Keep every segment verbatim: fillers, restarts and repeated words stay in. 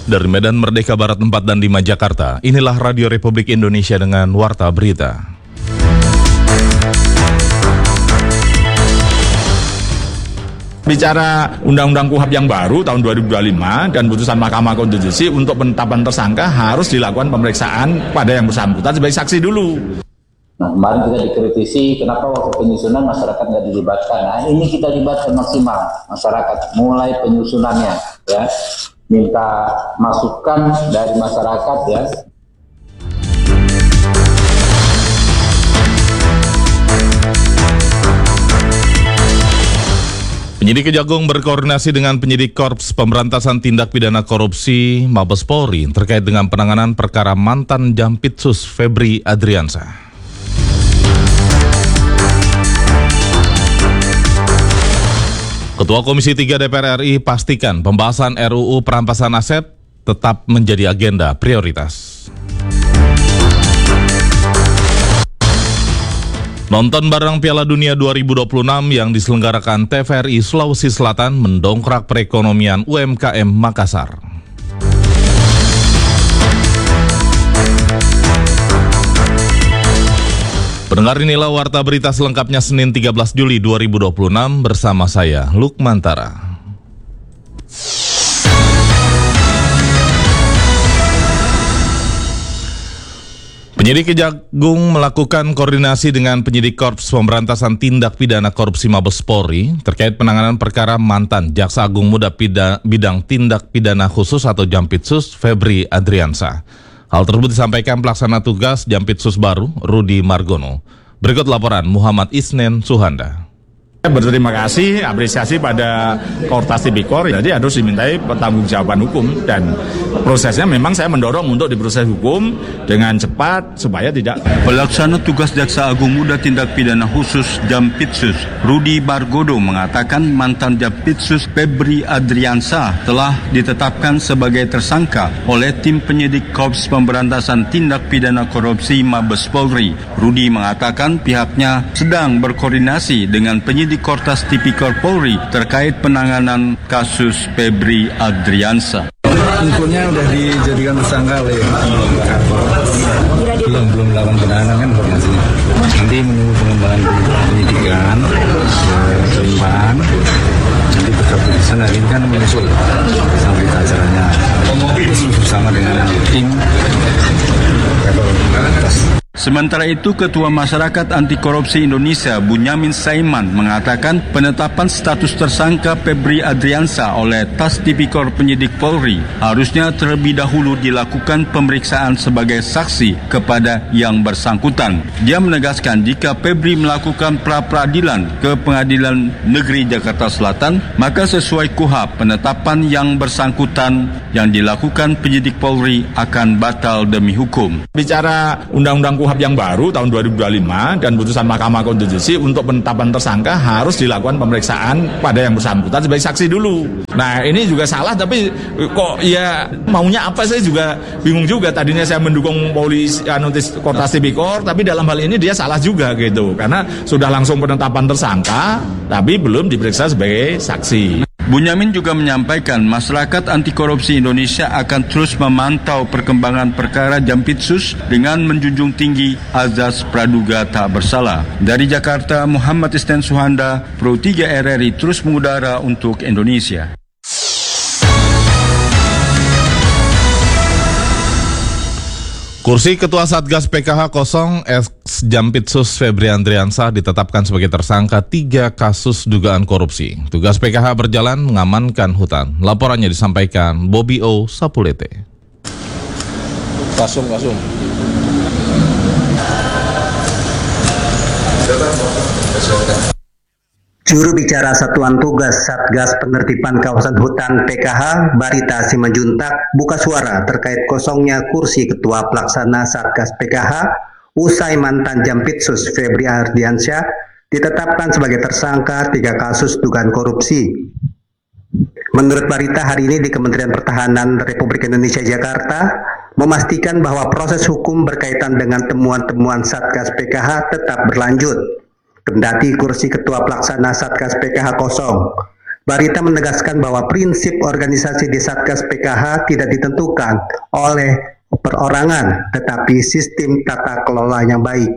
Dari Medan Merdeka Barat empat dan lima Jakarta, inilah Radio Republik Indonesia dengan Warta Berita. Bicara Undang-Undang Kuhap yang baru tahun dua ribu dua puluh lima dan putusan Mahkamah Konstitusi untuk penetapan tersangka harus dilakukan pemeriksaan pada yang bersangkutan sebagai saksi dulu. Nah, kemarin kita dikritisi kenapa waktu penyusunan masyarakat nggak dilibatkan. Nah, ini kita libatkan maksimal masyarakat, mulai penyusunannya, ya, minta masukan dari masyarakat, ya. Penyidik Kejagung berkoordinasi dengan penyidik Korps Pemberantasan Tindak Pidana Korupsi Mabes Polri terkait dengan penanganan perkara mantan Jampitsus Febri Adriansyah. Ketua Komisi tiga D P R R I pastikan pembahasan R U U perampasan aset tetap menjadi agenda prioritas. Nonton bareng Piala Dunia dua ribu dua puluh enam yang diselenggarakan T V R I Sulawesi Selatan mendongkrak perekonomian U M K M Makassar. Pendengar, inilah Warta Berita selengkapnya Senin tiga belas Juli dua ribu dua puluh enam bersama saya, Lukmantara. Penyidik Kejagung melakukan koordinasi dengan penyidik Korps Pemberantasan Tindak Pidana Korupsi Mabes Polri terkait penanganan perkara mantan Jaksa Agung Muda Pida, Bidang Tindak Pidana Khusus atau Jampitsus Febri Adriansyah. Hal tersebut disampaikan pelaksana tugas Jampitsus baru Rudi Margono. Berikut laporan Muhammad Isnen Suhanda. Berterima kasih, apresiasi pada Kortas Tipikor, jadi harus dimintai pertanggungjawaban hukum dan prosesnya memang saya mendorong untuk diproses hukum dengan cepat supaya tidak. Pelaksana tugas Jaksa Agung Muda Tindak Pidana Khusus Jampitsus Rudi Margono mengatakan mantan Jampitsus Febri Adriansyah telah ditetapkan sebagai tersangka oleh tim penyidik Korps Pemberantasan Tindak Pidana Korupsi Mabes Polri. Rudi mengatakan pihaknya sedang berkoordinasi dengan penyidik Kortas Tipikor Polri terkait penanganan kasus Febri Adriansyah. Infonya sudah dijadikan tersangka oleh belum belum melakukan penahanan kan informasinya. Nanti menunggu pengembangan penyidikan, pengembangan. Nanti keputusan hari ini kan menyusul sampai acaranya bersama dengan tim level atas. Sementara itu, Ketua Masyarakat Anti Korupsi Indonesia Bunyamin Saiman mengatakan penetapan status tersangka Febri Adriansyah oleh Tas Tipikor Penyidik Polri harusnya terlebih dahulu dilakukan pemeriksaan sebagai saksi kepada yang bersangkutan. Dia menegaskan jika Febri melakukan pra-peradilan ke Pengadilan Negeri Jakarta Selatan, maka sesuai Kuhap penetapan yang bersangkutan yang dilakukan penyidik Polri akan batal demi hukum. Bicara Undang-Undang Kuhap yang baru tahun dua ribu dua puluh lima dan putusan Mahkamah Konstitusi untuk penetapan tersangka harus dilakukan pemeriksaan pada yang bersangkutan sebagai saksi dulu. Nah, ini juga salah, tapi kok ya maunya apa, saya juga bingung juga. Tadinya saya mendukung polisi anotis Kortas Tipikor, tapi dalam hal ini dia salah juga gitu, karena sudah langsung penetapan tersangka tapi belum diperiksa sebagai saksi. Bunyamin juga menyampaikan masyarakat anti korupsi Indonesia akan terus memantau perkembangan perkara Jampitsus dengan menjunjung tinggi azas praduga tak bersalah. Dari Jakarta, Muhammad Isnen Suhanda, Pro tiga R R I terus mengudara untuk Indonesia. Kursi Ketua Satgas P K H kosong, ex-Jampitsus Febri Adriansyah ditetapkan sebagai tersangka tiga kasus dugaan korupsi. Tugas P K H berjalan mengamankan hutan. Laporannya disampaikan Bobby O. Sapulete. Kasum, kasum. Juru bicara Satuan Tugas Satgas Penertiban Kawasan Hutan P K H, Barita Simanjuntak, buka suara terkait kosongnya kursi Ketua Pelaksana Satgas P K H usai mantan Jampitsus Febri Adriansyah ditetapkan sebagai tersangka tiga kasus dugaan korupsi. Menurut Barita, hari ini di Kementerian Pertahanan Republik Indonesia Jakarta memastikan bahwa proses hukum berkaitan dengan temuan-temuan Satgas P K H tetap berlanjut. Kendati kursi Ketua Pelaksana Satgas P K H kosong, Barita menegaskan bahwa prinsip organisasi di Satgas P K H tidak ditentukan oleh perorangan, tetapi sistem tata kelola yang baik.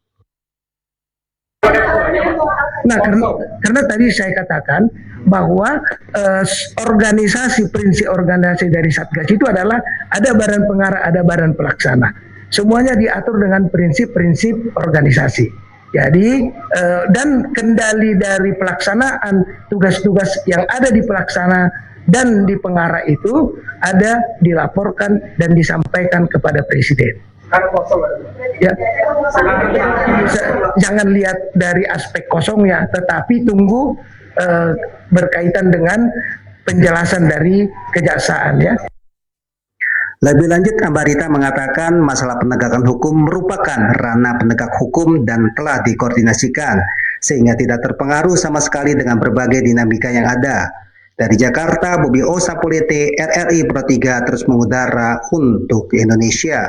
Nah, karena, karena tadi saya katakan bahwa eh, organisasi, prinsip organisasi dari Satgas itu adalah ada badan pengarah, ada badan pelaksana. Semuanya diatur dengan prinsip-prinsip organisasi. Jadi eh, dan kendali dari pelaksanaan tugas-tugas yang ada di pelaksana dan di pengarah itu ada dilaporkan dan disampaikan kepada Presiden. Ya, jangan lihat dari aspek kosongnya, tetapi tunggu eh, berkaitan dengan penjelasan dari kejaksaan ya. Lebih lanjut, Ambarita mengatakan masalah penegakan hukum merupakan ranah penegak hukum dan telah dikoordinasikan sehingga tidak terpengaruh sama sekali dengan berbagai dinamika yang ada. Dari Jakarta, Bobi Osapolete, R R I Pro tiga terus mengudara untuk Indonesia.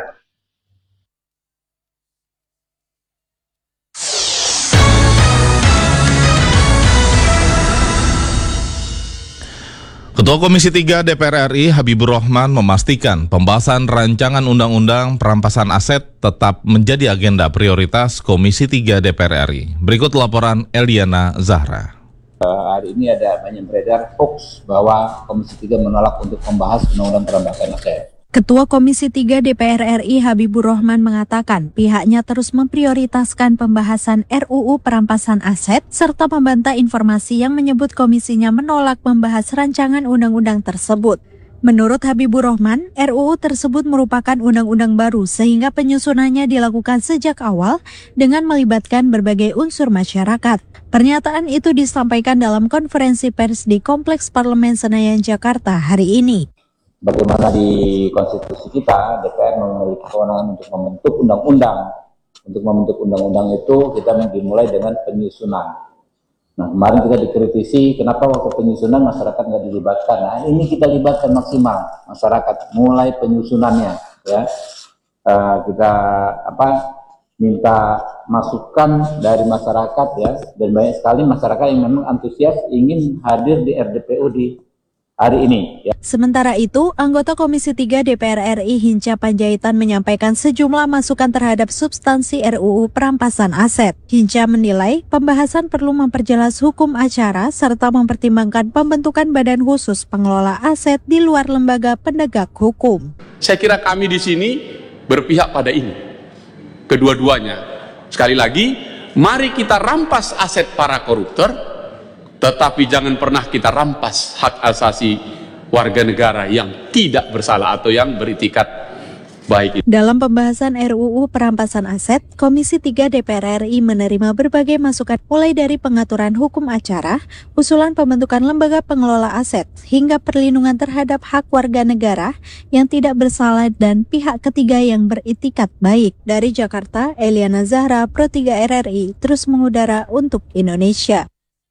Ketua Komisi tiga D P R R I Habibur Rahman memastikan pembahasan rancangan undang-undang perampasan aset tetap menjadi agenda prioritas Komisi tiga D P R R I. Berikut laporan Eliana Zahra. Uh, hari ini ada banyak beredar hoax bahwa Komisi tiga menolak untuk membahas undang-undang perampasan aset. Ketua Komisi tiga D P R R I Habibur Rahman mengatakan pihaknya terus memprioritaskan pembahasan R U U perampasan aset serta membantah informasi yang menyebut komisinya menolak membahas rancangan undang-undang tersebut. Menurut Habibur Rahman, R U U tersebut merupakan undang-undang baru sehingga penyusunannya dilakukan sejak awal dengan melibatkan berbagai unsur masyarakat. Pernyataan itu disampaikan dalam konferensi pers di Kompleks Parlemen Senayan, Jakarta hari ini. Bagaimana di konstitusi kita, D P R memiliki kewenangan untuk membentuk undang-undang. Untuk membentuk undang-undang itu kita dimulai dengan penyusunan. Nah, kemarin kita dikritisi kenapa waktu penyusunan masyarakat nggak dilibatkan. Nah, ini kita libatkan maksimal masyarakat, mulai penyusunannya. Ya, uh, kita apa minta masukan dari masyarakat ya, dan banyak sekali masyarakat yang memang antusias ingin hadir di R D P U di hari ini. Ya. Sementara itu, anggota Komisi tiga D P R R I Hinca Panjaitan menyampaikan sejumlah masukan terhadap substansi R U U perampasan aset. Hinca menilai pembahasan perlu memperjelas hukum acara serta mempertimbangkan pembentukan badan khusus pengelola aset di luar lembaga penegak hukum. Saya kira kami di sini berpihak pada ini, kedua-duanya. Sekali lagi, mari kita rampas aset para koruptor, tetapi jangan pernah kita rampas hak asasi warga negara yang tidak bersalah atau yang beritikat baik. Dalam pembahasan R U U perampasan aset, Komisi tiga D P R R I menerima berbagai masukan mulai dari pengaturan hukum acara, usulan pembentukan lembaga pengelola aset, hingga perlindungan terhadap hak warga negara yang tidak bersalah dan pihak ketiga yang beritikat baik. Dari Jakarta, Eliana Zahra, Pro tiga R R I, terus mengudara untuk Indonesia.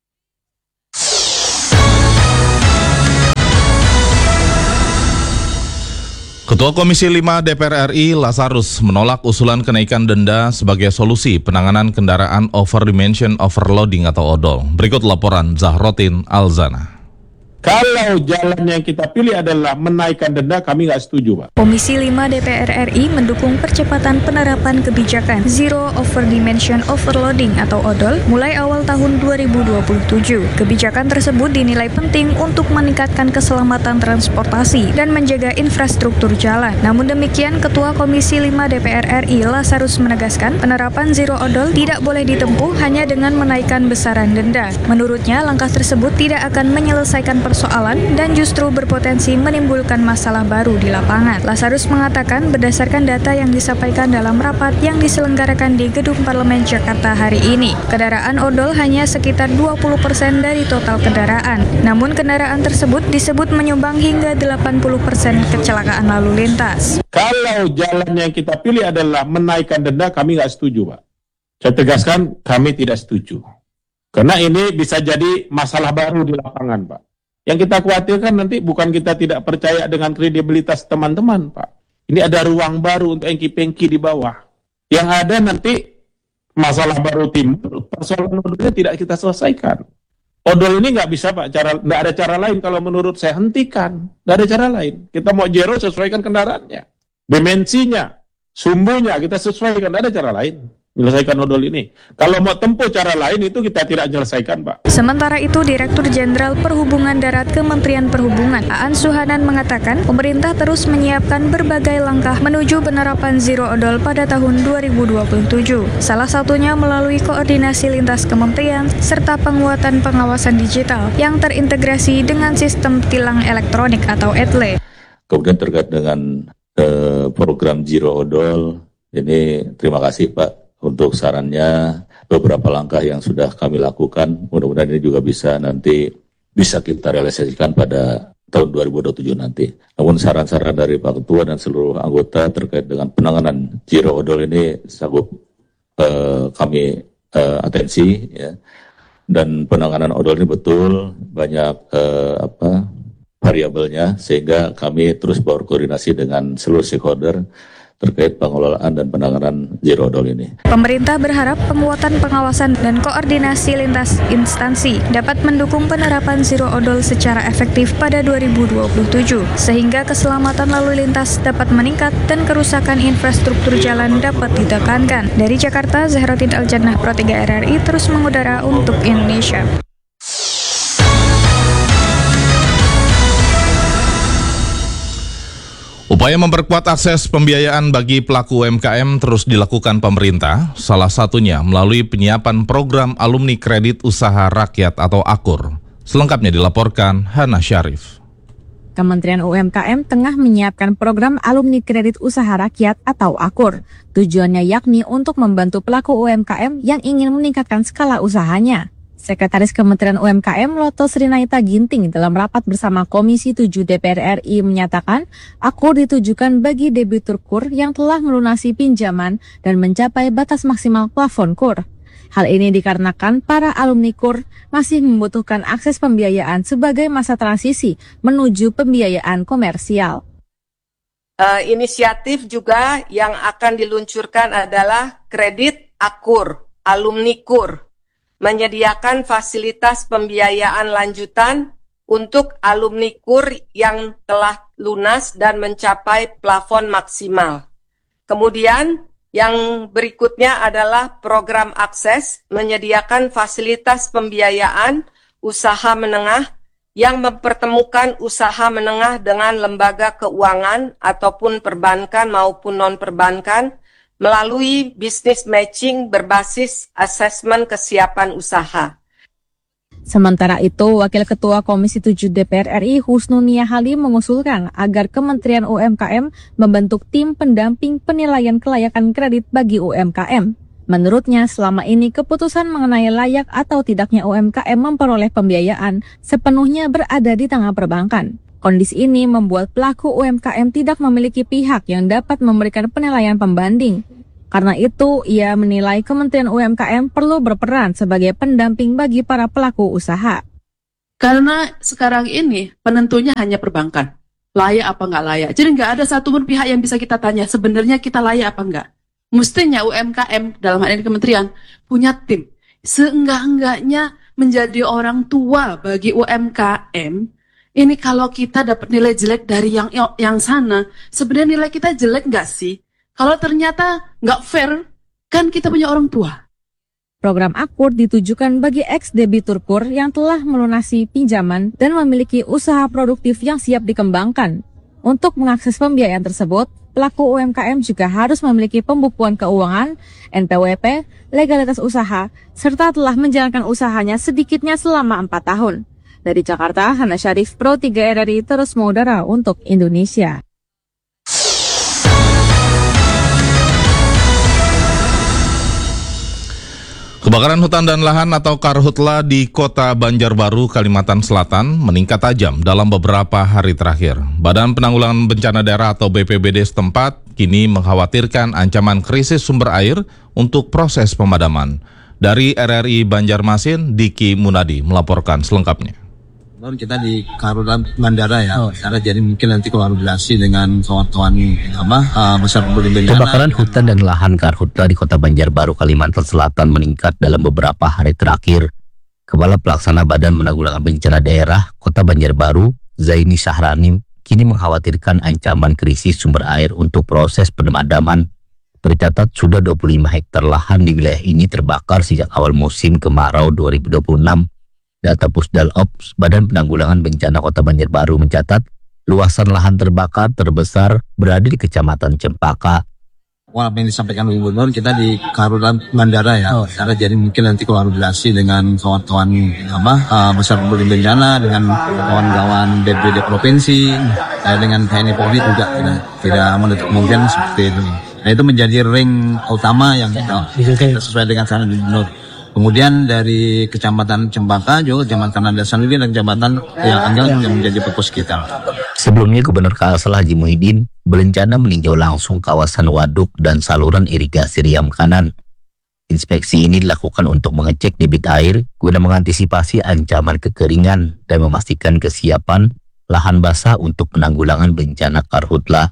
Ketua Komisi lima D P R R I Lazarus menolak usulan kenaikan denda sebagai solusi penanganan kendaraan over dimension overloading atau odol. Berikut laporan Zahrotin Alzana. Kalau jalan yang kita pilih adalah menaikkan denda, kami nggak setuju, Pak. Komisi lima D P R R I mendukung percepatan penerapan kebijakan Zero Over Dimension Overloading atau odol mulai awal tahun dua ribu dua puluh tujuh. Kebijakan tersebut dinilai penting untuk meningkatkan keselamatan transportasi dan menjaga infrastruktur jalan. Namun demikian, Ketua Komisi lima D P R R I Lazarus menegaskan penerapan Zero Odol tidak boleh ditempuh hanya dengan menaikkan besaran denda. Menurutnya, langkah tersebut tidak akan menyelesaikan persoalan persoalan dan justru berpotensi menimbulkan masalah baru di lapangan. Lazarus mengatakan berdasarkan data yang disampaikan dalam rapat yang diselenggarakan di Gedung Parlemen Jakarta hari ini, kendaraan odol hanya sekitar dua puluh persen dari total kendaraan. Namun kendaraan tersebut disebut menyumbang hingga delapan puluh persen kecelakaan lalu lintas. Kalau jalan yang kita pilih adalah menaikkan denda, kami nggak setuju, Pak. Saya tegaskan, kami tidak setuju. Karena ini bisa jadi masalah baru di lapangan, Pak. Yang kita khawatirkan nanti bukan kita tidak percaya dengan kredibilitas teman-teman, Pak. Ini ada ruang baru untuk engki-pengki di bawah. Yang ada nanti masalah baru timbul, persoalan odolnya tidak kita selesaikan. Odol ini nggak bisa Pak, cara nggak ada cara lain kalau menurut saya, hentikan, nggak ada cara lain. Kita mau zero sesuaikan kendaraannya, dimensinya, sumbunya kita sesuaikan, nggak ada cara lain menyelesaikan odol ini. Kalau mau tempuh cara lain itu kita tidak menyelesaikan Pak. Sementara itu, Direktur Jenderal Perhubungan Darat Kementerian Perhubungan, Aan Suhanan mengatakan pemerintah terus menyiapkan berbagai langkah menuju penerapan zero odol pada tahun dua ribu dua puluh tujuh. Salah satunya melalui koordinasi lintas kementerian serta penguatan pengawasan digital yang terintegrasi dengan sistem tilang elektronik atau E T L E. Kemudian terkait dengan eh, program zero odol, ini terima kasih Pak untuk sarannya, beberapa langkah yang sudah kami lakukan, mudah-mudahan ini juga bisa nanti bisa kita realisasikan pada tahun dua ribu dua puluh tujuh nanti. Namun saran-saran dari Pak Ketua dan seluruh anggota terkait dengan penanganan zero odol ini sanggup eh, kami eh, atensi, ya. Dan penanganan odol ini betul banyak eh, apa variabelnya, sehingga kami terus berkoordinasi dengan seluruh stakeholder terkait pengelolaan dan penanganan zero odol ini. Pemerintah berharap penguatan pengawasan dan koordinasi lintas instansi dapat mendukung penerapan zero odol secara efektif pada dua ribu dua puluh tujuh, sehingga keselamatan lalu lintas dapat meningkat dan kerusakan infrastruktur jalan dapat ditekankan. Dari Jakarta, Zahrotin Aljannah, Pro tiga R R I terus mengudara untuk Indonesia. Upaya memperkuat akses pembiayaan bagi pelaku U M K M terus dilakukan pemerintah, salah satunya melalui penyiapan program Alumni Kredit Usaha Rakyat atau AKUR. Selengkapnya dilaporkan Hana Syarif. Kementerian U M K M tengah menyiapkan program Alumni Kredit Usaha Rakyat atau AKUR. Tujuannya yakni untuk membantu pelaku U M K M yang ingin meningkatkan skala usahanya. Sekretaris Kementerian U M K M Loto Srinaita Ginting dalam rapat bersama Komisi tujuh D P R R I menyatakan AKUR ditujukan bagi debitur KUR yang telah melunasi pinjaman dan mencapai batas maksimal plafon KUR. Hal ini dikarenakan para alumni KUR masih membutuhkan akses pembiayaan sebagai masa transisi menuju pembiayaan komersial. Uh, inisiatif juga yang akan diluncurkan adalah kredit AKUR, alumni KUR, menyediakan fasilitas pembiayaan lanjutan untuk alumni KUR yang telah lunas dan mencapai plafon maksimal. Kemudian yang berikutnya adalah program akses, menyediakan fasilitas pembiayaan usaha menengah yang mempertemukan usaha menengah dengan lembaga keuangan ataupun perbankan maupun non-perbankan melalui business matching berbasis asesmen kesiapan usaha. Sementara itu, Wakil Ketua Komisi tujuh D P R R I Husnunia Halim mengusulkan agar Kementerian U M K M membentuk tim pendamping penilaian kelayakan kredit bagi U M K M. Menurutnya, selama ini keputusan mengenai layak atau tidaknya U M K M memperoleh pembiayaan sepenuhnya berada di tangan perbankan. Kondisi ini membuat pelaku U M K M tidak memiliki pihak yang dapat memberikan penilaian pembanding. Karena itu, ia menilai Kementerian U M K M perlu berperan sebagai pendamping bagi para pelaku usaha. Karena sekarang ini penentunya hanya perbankan. Layak apa nggak layak. Jadi nggak ada satupun pihak yang bisa kita tanya sebenarnya kita layak apa nggak. Mestinya U M K M, dalam hal ini kementerian, punya tim. Seenggak-enggaknya menjadi orang tua bagi U M K M. Ini kalau kita dapat nilai jelek dari yang yang sana, sebenarnya nilai kita jelek nggak sih? Kalau ternyata nggak fair, kan kita punya orang tua. Program AKUR ditujukan bagi ex-debitur KUR yang telah melunasi pinjaman dan memiliki usaha produktif yang siap dikembangkan. Untuk mengakses pembiayaan tersebut, pelaku U M K M juga harus memiliki pembukuan keuangan, N P W P, legalitas usaha, serta telah menjalankan usahanya sedikitnya selama empat tahun. Dari Jakarta, Hana Syarif, Pro tiga R R I terus mengudara untuk Indonesia. Kebakaran hutan dan lahan atau karhutla di Kota Banjarbaru, Kalimantan Selatan meningkat tajam dalam beberapa hari terakhir. Badan Penanggulangan Bencana Daerah atau B P B D setempat kini mengkhawatirkan ancaman krisis sumber air untuk proses pemadaman. Dari R R I Banjarmasin, Diki Munadi melaporkan selengkapnya. Kita di Karhutla Bandara ya, oh. Karena jadi mungkin nanti kolaborasi dengan kawan-kawan apa uh, masyarakat bencana. Kebakaran hutan dan lahan karhutla di Kota Banjarbaru, Kalimantan Selatan meningkat dalam beberapa hari terakhir. Kepala Pelaksana Badan Penanggulangan Bencana Daerah Kota Banjarbaru, Zaini Sahrani, kini mengkhawatirkan ancaman krisis sumber air untuk proses pemadaman. Tercatat sudah dua puluh lima hektar lahan di wilayah ini terbakar sejak awal musim kemarau dua ribu dua puluh enam. Data Pusdal Ops Badan Penanggulangan Bencana Kota Banjarbaru mencatat luasan lahan terbakar terbesar berada di Kecamatan Cempaka. Wah, apa yang disampaikan Ibu Gubernur, kita di Karutan Bandara ya. Oh. Karena jadi mungkin nanti kolaborasi dengan kawan-kawan apa uh, besar peduli bencana, dengan kawan-kawan B P D provinsi, uh, dengan T N I Polri juga tidak tidak menutup kemungkinan seperti itu. Nah, itu menjadi ring utama yang kita, kita sesuai dengan saran Gubernur. Kemudian dari Kecamatan Cempaka juga Kecamatan Andasanuli dan Kecamatan yang Anggal yang menjadi fokus kita. Sebelumnya Gubernur Kalsel Haji Muhyiddin berencana meninjau langsung kawasan waduk dan saluran irigasi Riam Kanan. Inspeksi ini dilakukan untuk mengecek debit air guna mengantisipasi ancaman kekeringan dan memastikan kesiapan lahan basah untuk penanggulangan bencana karhutla.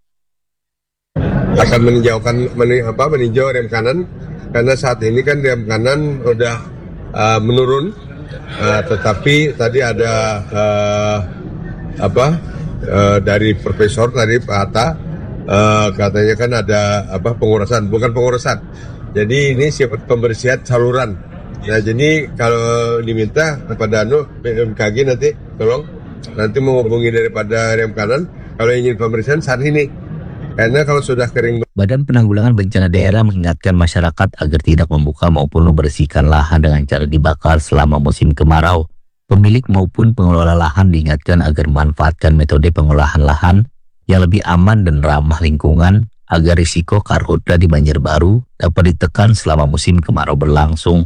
Akan meninjaukan meni, apa meninjau rem kanan karena saat ini kan rem kanan udah uh, menurun, uh, tetapi tadi ada uh, apa uh, dari Profesor tadi Pak Atta uh, katanya kan ada apa pengurasan, bukan pengurasan. Jadi ini siapa pembersihan saluran. Nah jadi kalau diminta kepada anu B M K G nanti tolong nanti menghubungi daripada rem kanan kalau ingin pembersihan saat ini. Karena kalau sudah kering. Badan Penanggulangan Bencana Daerah mengingatkan masyarakat agar tidak membuka maupun membersihkan lahan dengan cara dibakar selama musim kemarau. Pemilik maupun pengelola lahan diingatkan agar memanfaatkan metode pengolahan lahan yang lebih aman dan ramah lingkungan agar risiko karhutla di Banjarbaru dapat ditekan selama musim kemarau berlangsung.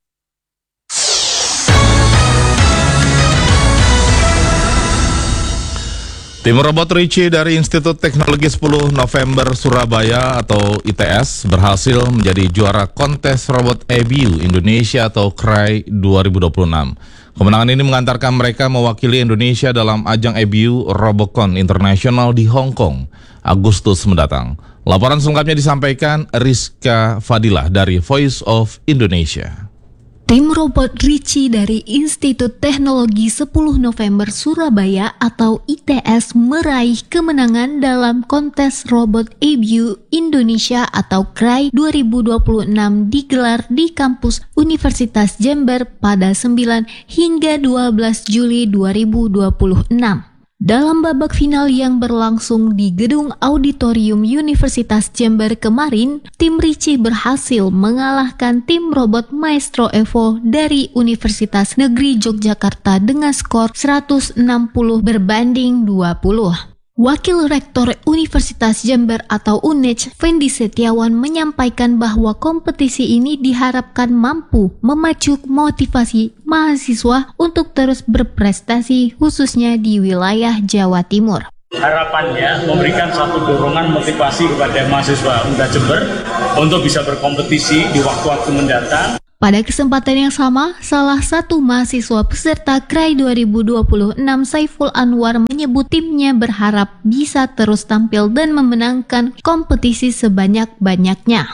Tim robot Ricci dari Institut Teknologi sepuluh November Surabaya atau I T S berhasil menjadi juara kontes robot E B U Indonesia atau C R I dua ribu dua puluh enam. Kemenangan ini mengantarkan mereka mewakili Indonesia dalam ajang E B U Robocon Internasional di Hong Kong Agustus mendatang. Laporan selengkapnya disampaikan Rizka Fadilah dari Voice of Indonesia. Tim robot Ricci dari Institut Teknologi sepuluh November Surabaya atau I T S meraih kemenangan dalam kontes robot E B U Indonesia atau C R I dua ribu dua puluh enam digelar di kampus Universitas Jember pada sembilan hingga dua belas Juli dua ribu dua puluh enam. Dalam babak final yang berlangsung di Gedung Auditorium Universitas Jember kemarin, tim Ricci berhasil mengalahkan tim robot Maestro Evo dari Universitas Negeri Yogyakarta dengan skor seratus enam puluh berbanding dua puluh. Wakil Rektor Universitas Jember atau U N E J, Fendi Setiawan menyampaikan bahwa kompetisi ini diharapkan mampu memacu motivasi mahasiswa untuk terus berprestasi khususnya di wilayah Jawa Timur. Harapannya memberikan satu dorongan motivasi kepada mahasiswa Undip Jember untuk bisa berkompetisi di waktu-waktu mendatang. Pada kesempatan yang sama, salah satu mahasiswa peserta C R I dua ribu dua puluh enam Saiful Anwar menyebut timnya berharap bisa terus tampil dan memenangkan kompetisi sebanyak-banyaknya.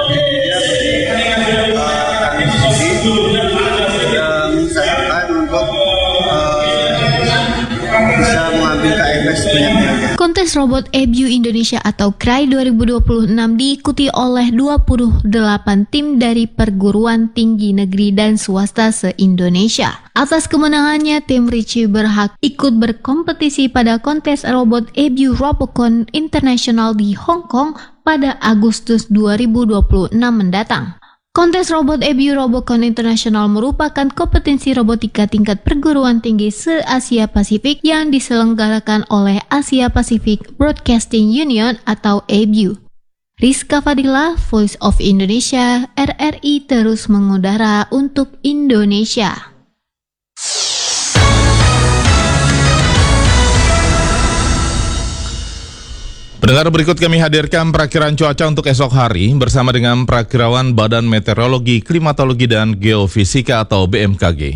Kontes robot E B U Indonesia atau C R I dua ribu dua puluh enam diikuti oleh dua puluh delapan tim dari perguruan tinggi negeri dan swasta se-Indonesia. Atas kemenangannya, tim Ricci berhak ikut berkompetisi pada kontes robot E B U Robocon Internasional di Hong Kong pada Agustus dua ribu dua puluh enam mendatang. Kontes robot E B U Robocon Internasional merupakan kompetensi robotika tingkat perguruan tinggi se-Asia Pasifik yang diselenggarakan oleh Asia Pacific Broadcasting Union atau A B U. Rizka Fadilah, Voice of Indonesia, R R I terus mengudara untuk Indonesia. Pendengar, berikut kami hadirkan perakiran cuaca untuk esok hari bersama dengan Perakirawan Badan Meteorologi, Klimatologi, dan Geofisika atau B M K G.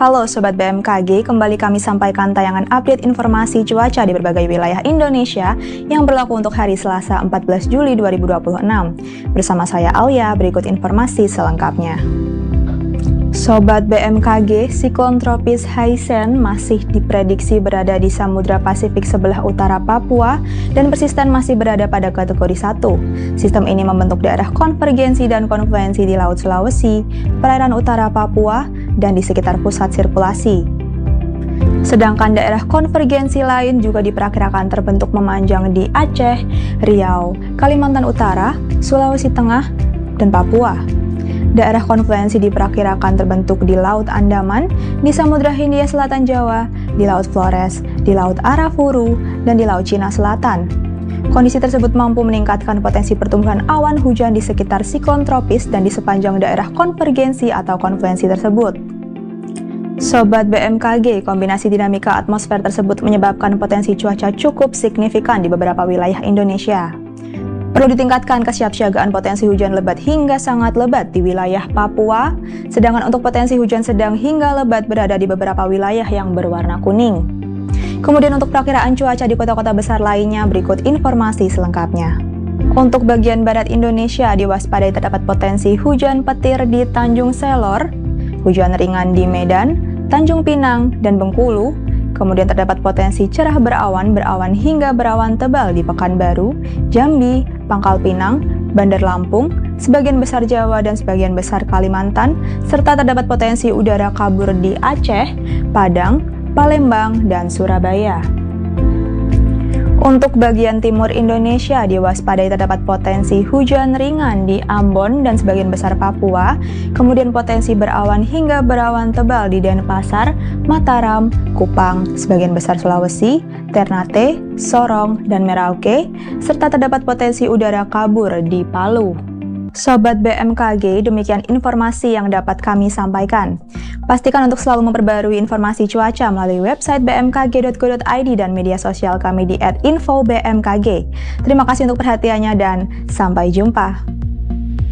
Halo Sobat B M K G, kembali kami sampaikan tayangan update informasi cuaca di berbagai wilayah Indonesia yang berlaku untuk hari Selasa empat belas Juli dua ribu dua puluh enam. Bersama saya Alia, berikut informasi selengkapnya. Sobat B M K G, siklon tropis Haisen masih diprediksi berada di Samudra Pasifik sebelah utara Papua dan persisten masih berada pada kategori satu. Sistem ini membentuk daerah konvergensi dan konfluensi di Laut Sulawesi, perairan utara Papua, dan di sekitar pusat sirkulasi. Sedangkan daerah konvergensi lain juga diperkirakan terbentuk memanjang di Aceh, Riau, Kalimantan Utara, Sulawesi Tengah, dan Papua. Daerah konfluensi diperkirakan terbentuk di Laut Andaman, di Samudra Hindia Selatan Jawa, di Laut Flores, di Laut Arafuru, dan di Laut Cina Selatan. Kondisi tersebut mampu meningkatkan potensi pertumbuhan awan hujan di sekitar siklon tropis dan di sepanjang daerah konvergensi atau konfluensi tersebut. Sobat B M K G, kombinasi dinamika atmosfer tersebut menyebabkan potensi cuaca cukup signifikan di beberapa wilayah Indonesia. Perlu ditingkatkan kesiapsiagaan potensi hujan lebat hingga sangat lebat di wilayah Papua, sedangkan untuk potensi hujan sedang hingga lebat berada di beberapa wilayah yang berwarna kuning. Kemudian untuk perakiraan cuaca di kota-kota besar lainnya, berikut informasi selengkapnya. Untuk bagian barat Indonesia, diwaspadai terdapat potensi hujan petir di Tanjung Selor, hujan ringan di Medan, Tanjung Pinang, dan Bengkulu. Kemudian terdapat potensi cerah berawan, berawan hingga berawan tebal di Pekanbaru, Jambi, Pangkal Pinang, Bandar Lampung, sebagian besar Jawa dan sebagian besar Kalimantan, serta terdapat potensi udara kabur di Aceh, Padang, Palembang, dan Surabaya. Untuk bagian timur Indonesia, diwaspadai terdapat potensi hujan ringan di Ambon dan sebagian besar Papua, kemudian potensi berawan hingga berawan tebal di Denpasar, Mataram, Kupang, sebagian besar Sulawesi, Ternate, Sorong, dan Merauke, serta terdapat potensi udara kabur di Palu. Sobat B M K G, demikian informasi yang dapat kami sampaikan. Pastikan untuk selalu memperbarui informasi cuaca melalui website b m k g dot go dot i d dan media sosial kami di at info b m k g. Terima kasih untuk perhatiannya dan sampai jumpa.